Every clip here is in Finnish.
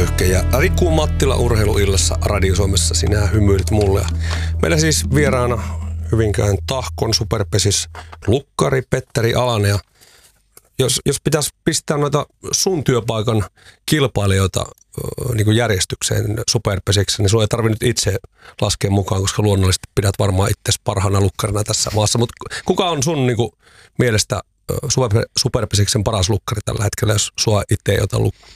Pöyhke ja Riku Mattila urheiluillassa Radio Suomessa. Sinä hymyilit mulle. Meillä siis vieraana Hyvinkään Tahkon superpesis lukkari Petteri Alanen. Ja jos pitäisi pistää noita sun työpaikan kilpailijoita niin kuin järjestykseen superpesiksi, niin sulla ei tarvitse itse laskea mukaan, koska luonnollisesti pidät varmaan itse parhaana lukkarina tässä maassa. Mutta kuka on sun niin kuin mielestä superpesiksen paras lukkari tällä hetkellä, jos sua itse ei ota lukkaa?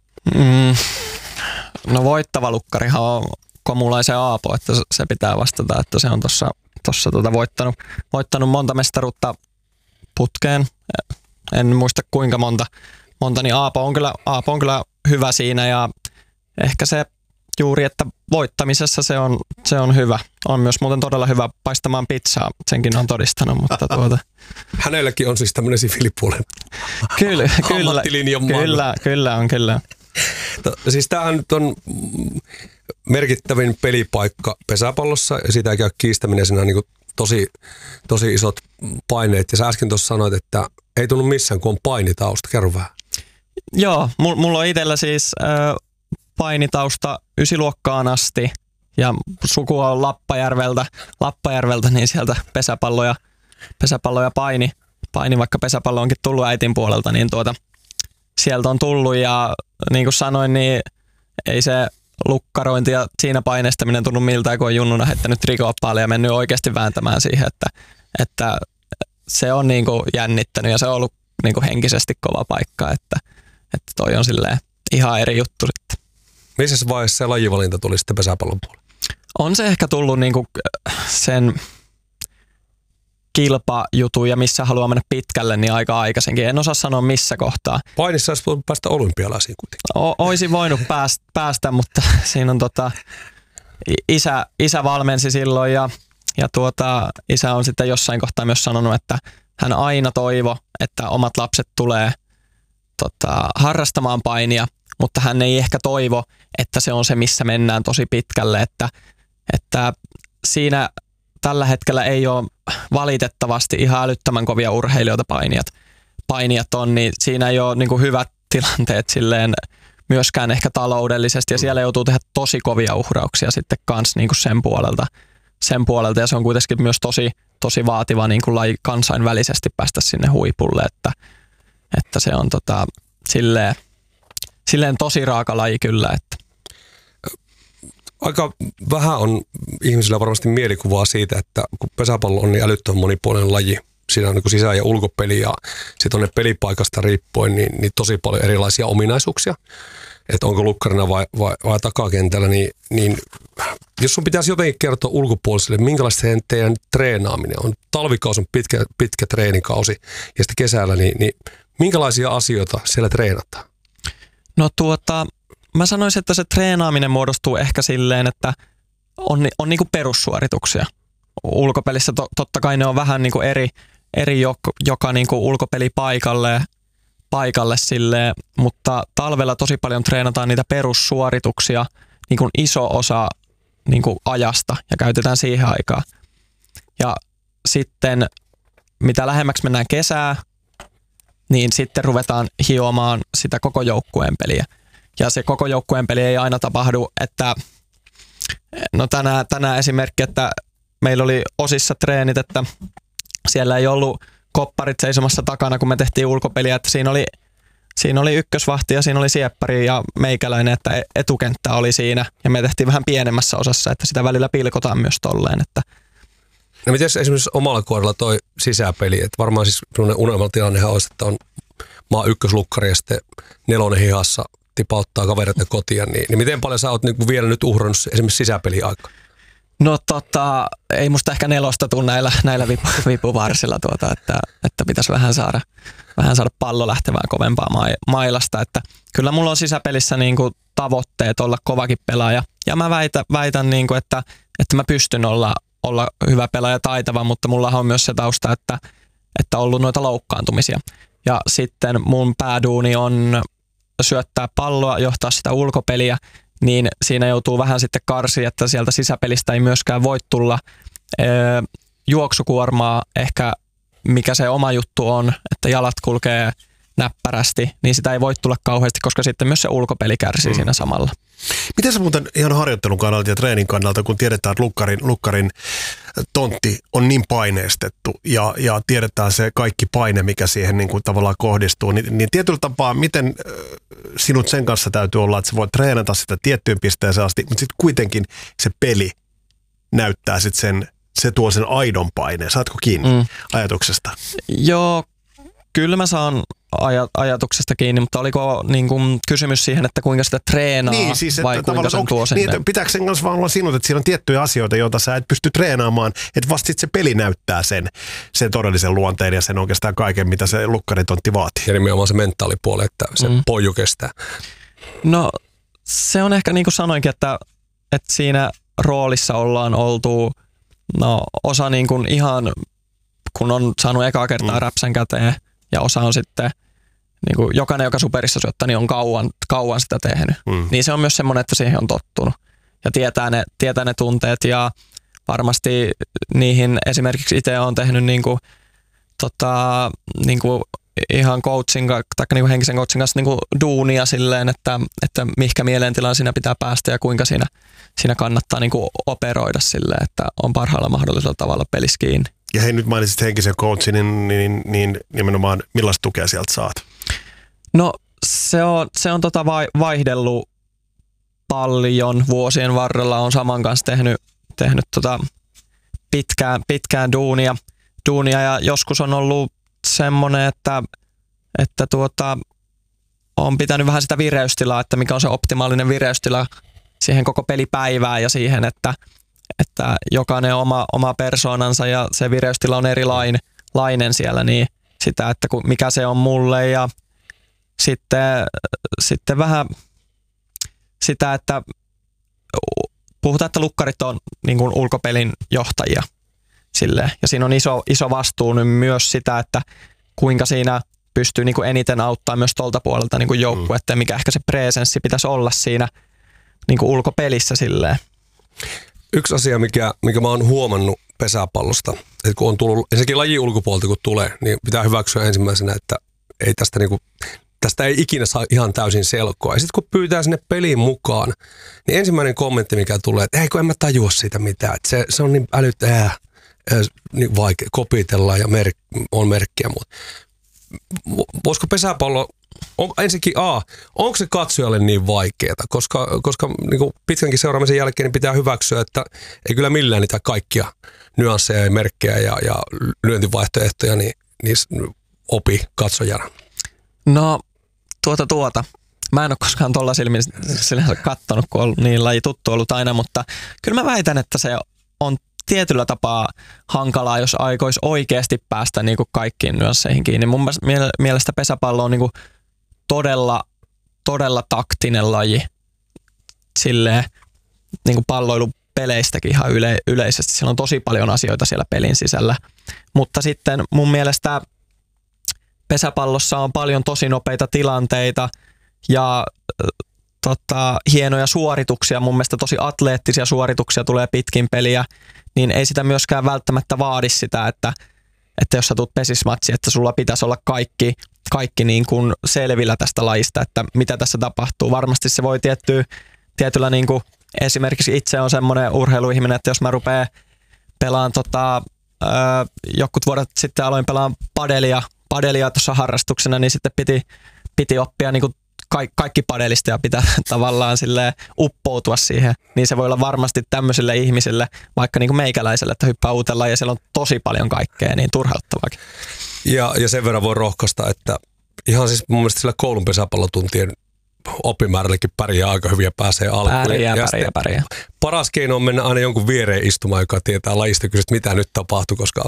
No voittava lukkarihan on Komulaisen Aapo, että se pitää vastata, että se on tuossa voittanut monta mestaruutta putkeen. En muista kuinka monta niin Aapo on kyllä hyvä siinä ja ehkä se juuri, että voittamisessa se on hyvä. On myös muuten todella hyvä paistamaan pizzaa, senkin on todistanut, mutta Hänelläkin on siis tämmöinen siviilipuolen ammattilinjan manna. Kyllä. Siis tämähän nyt on merkittävin pelipaikka pesäpallossa ja sitä ei käy kiistäminen, siinä on niin tosi isot paineet. Ja sä äsken tuossa sanoit, että ei tunnu missään, kun on painitausta. Kerro vähän. Joo, mulla on itsellä siis painitausta 9-luokkaan asti ja sukua on Lappajärveltä, niin sieltä pesäpallo ja paini, vaikka pesäpallo onkin tullut äitin puolelta, niin sieltä on tullut ja niin kuin sanoin, niin ei se lukkarointi ja siinä paineistaminen tunnu miltään, kun on junnuna heittänyt trikooppaille ja mennyt oikeasti vääntämään siihen, että se on niin kuin jännittänyt ja se on ollut niin kuin henkisesti kova paikka, että toi on silleen ihan eri juttu sitten. Missä vaiheessa se lajivalinta tuli sitten pesäpallon puolelle? On se ehkä tullut niin kuin sen kilpajutun ja missä haluaa mennä pitkälle, niin aika aikaisenkin. En osaa sanoa missä kohtaa. Painissa olisi voinut päästä olympialaisiin kuitenkin. Oisin voinut päästä, mutta siinä on isä valmensi silloin ja isä on sitten jossain kohtaa myös sanonut, että hän aina toivo, että omat lapset tulee harrastamaan painia, mutta hän ei ehkä toivo, että se on se, missä mennään tosi pitkälle, että siinä tällä hetkellä ei ole valitettavasti ihan älyttömän kovia urheilijoita painijat on, niin siinä ei ole niin kuin hyvät tilanteet silleen myöskään ehkä taloudellisesti ja siellä joutuu tehdä tosi kovia uhrauksia sitten kans niin kuin sen puolelta ja se on kuitenkin myös tosi vaativa niin kuin laji kansainvälisesti päästä sinne huipulle, että se on silleen tosi raaka laji kyllä, että aika vähän on ihmisillä varmasti mielikuvaa siitä, että kun pesäpallo on niin älyttömän monipuolinen laji, siinä on niin kuin sisä- ja ulkopeli ja sitten on ne pelipaikasta riippuen niin tosi paljon erilaisia ominaisuuksia. Että onko lukkarina vai takakentällä, niin jos sun pitäisi jotenkin kertoa ulkopuolisille, minkälaista teidän treenaaminen on. Talvikausi on pitkä treenikausi ja sitten kesällä, niin minkälaisia asioita siellä treenataan? No mä sanoisin, että se treenaaminen muodostuu ehkä silleen, että on niinku perussuorituksia. Ulkopelissä totta kai ne on vähän niinku eri joka niinku ulkopelipaikalle silleen, mutta talvella tosi paljon treenataan niitä perussuorituksia niinku iso osa niinku ajasta ja käytetään siihen aikaa. Ja sitten mitä lähemmäksi mennään kesää, niin sitten ruvetaan hiomaan sitä koko joukkueen peliä. Ja se koko joukkueen peli ei aina tapahdu, että no tänään esimerkki, että meillä oli osissa treenit, että siellä ei ollut kopparit seisomassa takana, kun me tehtiin ulkopeliä, että siinä oli ykkösvahti ja siinä oli sieppari ja meikäläinen, että etukenttä oli siinä ja me tehtiin vähän pienemmässä osassa, että sitä välillä pilkotaan myös tolleen. Että no miten esimerkiksi omalla kohdalla toi sisäpeli, että varmaan siis unelmatilannehan olisi, että on maa ykköslukkari ja sitten 4 hihassa tipauttaa kavereita kotia, niin miten paljon sä oot niin vielä nyt uhrannut esimerkiksi sisäpeliaikaa? No ei musta ehkä 4 tule näillä vipuvarsilla että pitäisi vähän saada pallo lähtevään kovempaa mailasta, että kyllä mulla on sisäpelissä niinku tavoitteet olla kovakin pelaaja ja mä väitän niinku, että mä pystyn olla hyvä pelaaja, taitava, mutta mullahan on myös se tausta, että on ollut noita loukkaantumisia ja sitten mun pääduuni on syöttää palloa, johtaa sitä ulkopeliä, niin siinä joutuu vähän sitten karsiin, että sieltä sisäpelistä ei myöskään voi tulla juoksukuormaa ehkä, mikä se oma juttu on, että jalat kulkee näppärästi, niin sitä ei voi tulla kauheasti, koska sitten myös se ulkopeli kärsii siinä samalla. Miten se muuten ihan harjoittelun kannalta ja treenin kannalta, kun tiedetään, että lukkarin tontti on niin paineistettu ja tiedetään se kaikki paine, mikä siihen niin kuin tavallaan kohdistuu, niin tietyllä tapaa, miten sinut sen kanssa täytyy olla, että sä voit treenata sitä tiettyyn pisteeseen asti, mutta sitten kuitenkin se peli näyttää sitten se tuo sen aidon paineen. Saatko kiinni ajatuksesta? Joo, kyllä mä saan ajatuksesta kiinni, mutta oliko niin kuin kysymys siihen, että kuinka sitä treenaa vai kuinka sen tuo sen? Niin, pitääkö sen kanssa vaan olla sinut, että siinä on tiettyjä asioita, joita sä et pysty treenaamaan, että vasta sitten se peli näyttää sen todellisen luonteen ja sen oikeastaan kaiken, mitä se lukkaritontti vaatii. Ja nimenomaan se mentaalipuoli, että se poju kestää. No se on ehkä niin kuin sanoinkin, että siinä roolissa ollaan oltu osa niin kuin ihan, kun on saanut ekaa kertaa räpsän käteen ja osa on sitten niin kuin jokainen, joka superissa syöttää, niin on kauan sitä tehnyt. Niin se on myös semmoinen, että siihen on tottunut ja tietää ne tunteet ja varmasti niihin esimerkiksi itse olen tehnyt niin kuin ihan coachin tai niin kuin henkisen coachin kanssa niin kuin duunia silleen, että mihinkä mielentilaan siinä pitää päästä ja kuinka siinä kannattaa niin kuin operoida silleen, että on parhaalla mahdollisella tavalla pelissä kiinni. Ja hei, nyt mainitsit henkisen coachin, niin nimenomaan millaista tukea sieltä saat? No se on vaihdellut paljon vuosien varrella. On saman kanssa tehnyt pitkään duunia ja joskus on ollut semmoinen, että on pitänyt vähän sitä vireystilaa, että mikä on se optimaalinen vireystila siihen koko pelipäivään ja siihen, että jokainen oma persoonansa ja se vireystila on erilainen siellä, niin sitä, että mikä se on mulle ja sitten vähän sitä, että puhutaan, että lukkarit on niin kuin ulkopelin johtajia silleen. Ja siinä on iso vastuu nyt myös sitä, että kuinka siinä pystyy niin kuin eniten auttaa myös tuolta puolelta niin kuin joukkuetta ja mikä ehkä se presenssi pitäisi olla siinä niin kuin ulkopelissä silleen. Yksi asia, mikä mä oon huomannut pesäpallosta, että kun on tullut, ensinnäkin lajin ulkopuolelta kun tulee, niin pitää hyväksyä ensimmäisenä, että ei tästä ei ikinä saa ihan täysin selkoa. Ja sitten kun pyytää sinne peliin mukaan, niin ensimmäinen kommentti, mikä tulee, että kun en mä tajua siitä mitään, että se on niin niin vaikea kopitella ja on merkkiä muuta. Voisiko pesäpallo, ensinnäkin onko se katsojalle niin vaikeaa, koska niin kuin pitkänkin seuraamisen jälkeen niin pitää hyväksyä, että ei kyllä millään niitä kaikkia nyansseja ja merkkejä ja lyöntivaihtoehtoja niin opi katsojana. No Mä en ole koskaan tuolla silmissä kattonut, kun on niin laji tuttu ollut aina, mutta kyllä mä väitän, että se on tietyllä tapaa hankalaa, jos aikoisi oikeasti päästä niin kuin kaikkiin nyansseihin kiinni. Mun mielestä pesäpallo on niin kuin todella taktinen laji. Silleen niin kuin palloilupeleistäkin ihan yleisesti. Siellä on tosi paljon asioita siellä pelin sisällä. Mutta sitten mun mielestä pesäpallossa on paljon tosi nopeita tilanteita ja hienoja suorituksia. Mun mielestä tosi atleettisia suorituksia tulee pitkin peliä, niin ei sitä myöskään välttämättä vaadi sitä, että jos sä tulet pesismatsiin, että sulla pitäisi olla kaikki niin kuin selvillä tästä lajista, että mitä tässä tapahtuu. Varmasti se voi tietyllä niin kuin, esimerkiksi itse on semmoinen urheiluihminen, että jos mä rupean pelaamaan jokut vuodet sitten aloin pelaamaan padelia tuossa harrastuksena, niin sitten piti oppia niin kuin kaikki padelista ja pitää tavallaan silleen uppoutua siihen. Niin se voi olla varmasti tämmöisille ihmisille, vaikka niin kuin meikäläiselle, että hyppää uutellaan ja siellä on tosi paljon kaikkea, niin turhauttavaakin. Ja sen verran voi rohkaista, että ihan siis mun mielestä sillä koulun pesäpallotuntien oppimäärällekin pärjää aika hyvin ja pääsee alkuun. Pärjää. Paras keino on mennä aina jonkun viereen istumaan, joka tietää lajista, kysyä, mitä nyt tapahtuu, koska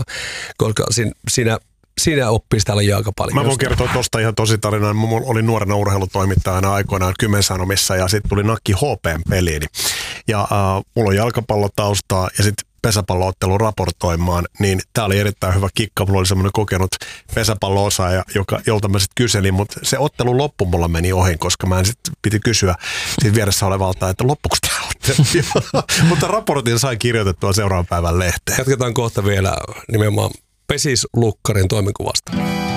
siinä oppii sitä lajia aika paljon. Mä voin kertoa tuosta ihan tosi tarinaa. Mä olin nuorena urheilutoimittajana aikoinaan Kymensanomissa ja sitten tuli nakki HP:n peliin. Ja mulla on jalkapallotaustaa ja sitten pesäpalloottelu raportoimaan, niin tää oli erittäin hyvä kikka. Mulla oli semmoinen kokenut pesäpallo-osaaja, jolta mä sitten kyselin, mutta se ottelu loppu mulla meni ohi, koska mä en sitten piti kysyä siitä vieressä olevalta, että loppuuko tää ottelu. Mutta raportin sai kirjoitettua seuraavan päivän lehteen. Jatketaan kohta vielä nimenomaan Pesislukkarin toimenkuvasta.